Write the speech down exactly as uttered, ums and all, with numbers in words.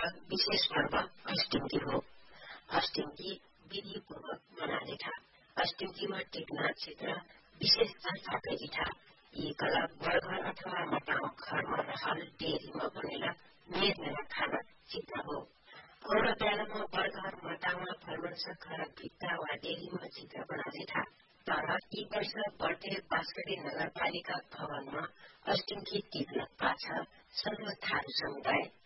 विशेष पर्व अष्टमी हो। अष्टमी विधिपूर्वक मनाने था। अष्टमीमा टिक्ना क्षेत्र विशेष चर्चा गरी था। यी कला बड़घर अथवा मटाउ घरमा रहल डेरीमा बनेला मेर खाना चित्र हो। और बेलामा बड़घर मटाउमा फर्मन्छ घर भित्ता वा डेरीमा चित्र बनाने था। तर यी वर्ष बर्थे बास्कटी नगरपालिका भवनमा अष्टमी टिप्न पाछ सर्व थारू समुदाय